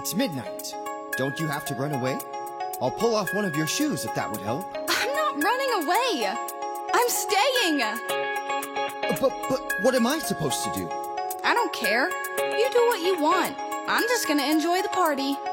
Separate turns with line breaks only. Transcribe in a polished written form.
It's midnight. Don't you have to run away? I'll pull off one of your shoes if that would help.
I'm not running away! I'm staying!
But what am I supposed to do?
I don't care. You do what you want. I'm just gonna enjoy the party.